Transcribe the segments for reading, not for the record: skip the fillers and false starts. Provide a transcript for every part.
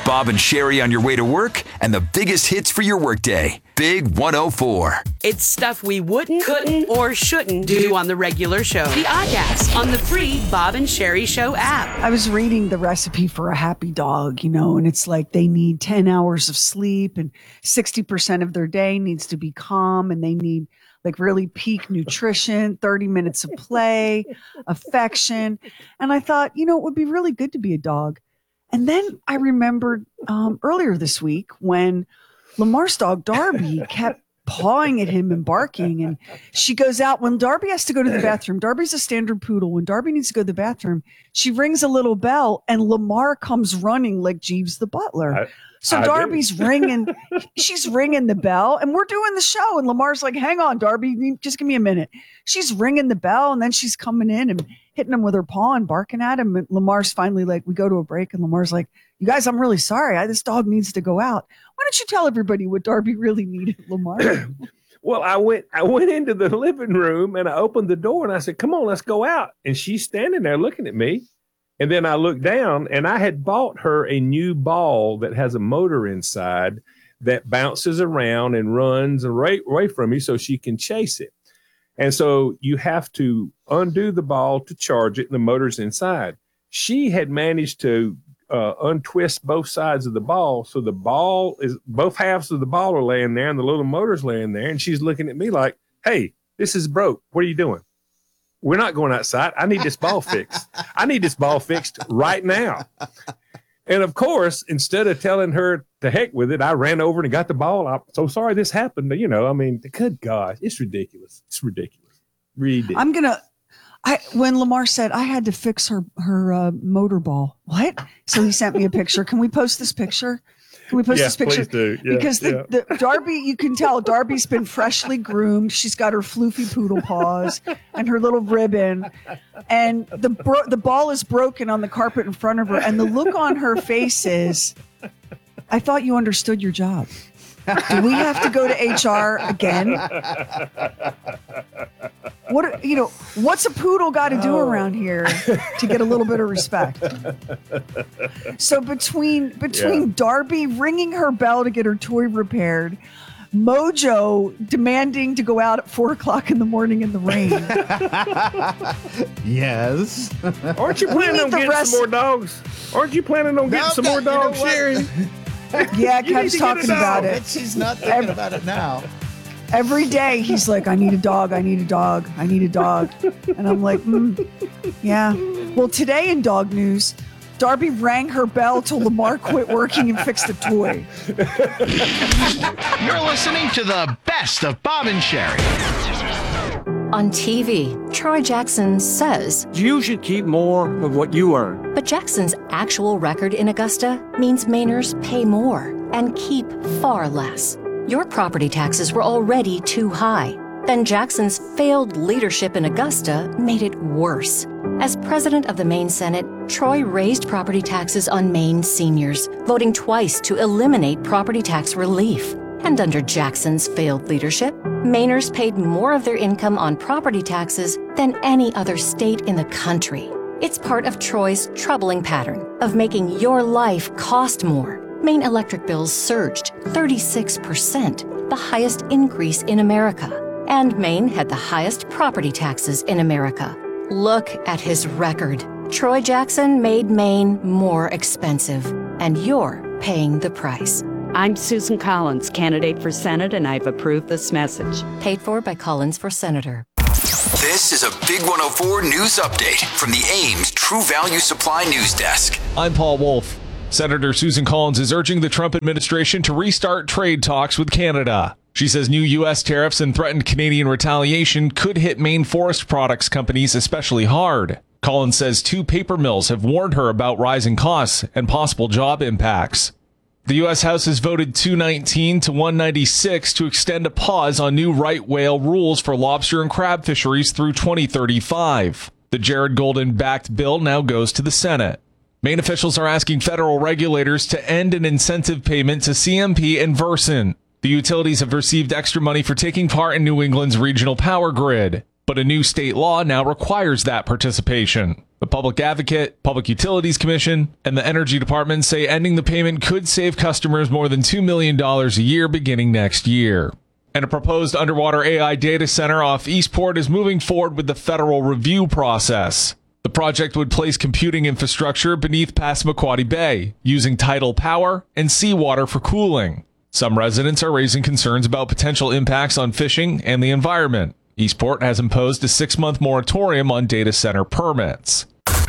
Bob and Sherry on your way to work and the biggest hits for your workday. Big 104. It's stuff we wouldn't, couldn't, or shouldn't do on the regular show. The Oddcast on the free Bob and Sherry Show app. I was reading the recipe for a happy dog, and it's like they need 10 hours of sleep and 60% of their day needs to be calm, and they need like really peak nutrition, 30 minutes of play, affection. And I thought, it would be really good to be a dog. And then I remembered earlier this week when Lamar's dog, Darby, kept pawing at him and barking. And she goes out when Darby has to go to the bathroom. Darby's a standard poodle. When Darby needs to go to the bathroom, she rings a little bell and Lamar comes running like Jeeves the butler. So Darby's ringing, she's ringing the bell and we're doing the show. And Lamar's like, hang on, Darby, just give me a minute. She's ringing the bell and then she's coming in and hitting him with her paw and barking at him. And Lamar's finally like, we go to a break and Lamar's like, you guys, I'm really sorry. This dog needs to go out. Why don't you tell everybody what Darby really needed, Lamar? Well, I went into the living room and I opened the door and I said, come on, let's go out. And she's standing there looking at me. And then I looked down and I had bought her a new ball that has a motor inside that bounces around and runs away from you so she can chase it. And so you have to undo the ball to charge it and the motor's inside. She had managed to untwist both sides of the ball. So the ball is, both halves of the ball are laying there and the little motor's laying there. And she's looking at me like, hey, this is broke. What are you doing? We're not going outside. I need this ball fixed. I need this ball fixed right now. And of course, instead of telling her to heck with it, I ran over and got the ball. I'm so sorry this happened. Good God, it's ridiculous. It's ridiculous. Ridiculous. When Lamar said I had to fix her motor ball. What? So he sent me a picture. Can we post this picture? Can we post this picture? Please do. Yeah, because the Darby, you can tell Darby's been freshly groomed. She's got her floofy poodle paws and her little ribbon, and the ball is broken on the carpet in front of her. And the look on her face is, I thought you understood your job. Do we have to go to HR again? What's a poodle got to do around here to get a little bit of respect? So between Darby ringing her bell to get her toy repaired, Mojo demanding to go out at 4:00 in the morning in the rain. Yes. Aren't you planning on getting some more dogs? Aren't you planning on getting some more dogs, Sherry? Yeah, Kev's talking about it. She's not thinking about it now. Every day he's like, I need a dog, I need a dog, I need a dog. And I'm like, yeah. Well, today in dog news, Darby rang her bell till Lamar quit working and fixed the toy. You're listening to the best of Bob and Sherry. On TV, Troy Jackson says, you should keep more of what you earn. But Jackson's actual record in Augusta means Mainers pay more and keep far less. Your property taxes were already too high. Then Jackson's failed leadership in Augusta made it worse. As president of the Maine Senate, Troy raised property taxes on Maine seniors, voting twice to eliminate property tax relief. And under Jackson's failed leadership, Mainers paid more of their income on property taxes than any other state in the country. It's part of Troy's troubling pattern of making your life cost more. Maine electric bills surged 36%, the highest increase in America. And Maine had the highest property taxes in America. Look at his record. Troy Jackson made Maine more expensive, and you're paying the price. I'm Susan Collins, candidate for Senate, and I've approved this message. Paid for by Collins for Senator. This is a Big 104 news update from the Ames True Value Supply News Desk. I'm Paul Wolf. Senator Susan Collins is urging the Trump administration to restart trade talks with Canada. She says new U.S. tariffs and threatened Canadian retaliation could hit Maine forest products companies especially hard. Collins says 2 paper mills have warned her about rising costs and possible job impacts. The U.S. House has voted 219 to 196 to extend a pause on new right whale rules for lobster and crab fisheries through 2035. The Jared Golden-backed bill now goes to the Senate. Maine officials are asking federal regulators to end an incentive payment to CMP and Versant. The utilities have received extra money for taking part in New England's regional power grid, but a new state law now requires that participation. The Public Advocate, Public Utilities Commission, and the Energy Department say ending the payment could save customers more than $2 million a year beginning next year. And a proposed underwater AI data center off Eastport is moving forward with the federal review process. The project would place computing infrastructure beneath Passamaquoddy Bay, using tidal power and seawater for cooling. Some residents are raising concerns about potential impacts on fishing and the environment. Eastport has imposed a 6-month moratorium on data center permits.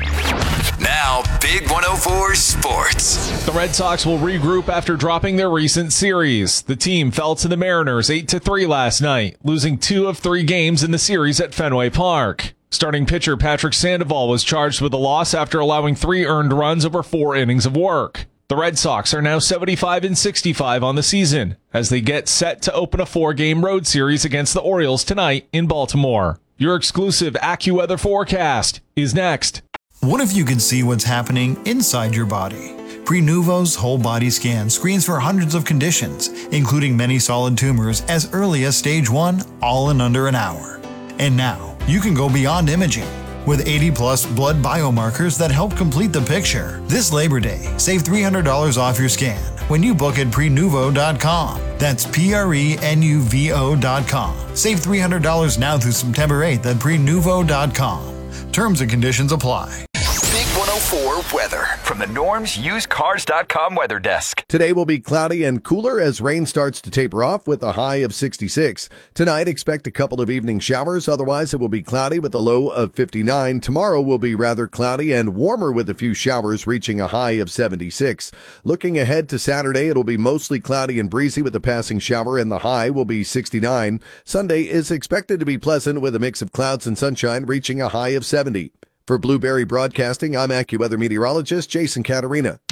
Now, Big 104 Sports. The Red Sox will regroup after dropping their recent series. The team fell to the Mariners 8-3 last night, losing 2 of 3 games in the series at Fenway Park. Starting pitcher Patrick Sandoval was charged with a loss after allowing 3 earned runs over 4 innings of work. The Red Sox are now 75-65 on the season as they get set to open a 4-game road series against the Orioles tonight in Baltimore. Your exclusive AccuWeather forecast is next. What if you could see what's happening inside your body? Prenuvo's whole body scan screens for hundreds of conditions, including many solid tumors as early as stage 1, all in under an hour. And now, you can go beyond imaging. With 80-plus blood biomarkers that help complete the picture. This Labor Day, save $300 off your scan when you book at Prenuvo.com. That's Prenuvo.com. Save $300 now through September 8th at Prenuvo.com. Terms and conditions apply. Big 104 weather from the Norm's UsedCars.com weather desk. Today will be cloudy and cooler as rain starts to taper off with a high of 66. Tonight, expect a couple of evening showers. Otherwise, it will be cloudy with a low of 59. Tomorrow will be rather cloudy and warmer with a few showers reaching a high of 76. Looking ahead to Saturday, it'll be mostly cloudy and breezy with a passing shower and the high will be 69. Sunday is expected to be pleasant with a mix of clouds and sunshine reaching a high of 70. For Blueberry Broadcasting, I'm AccuWeather meteorologist Jason Caterina.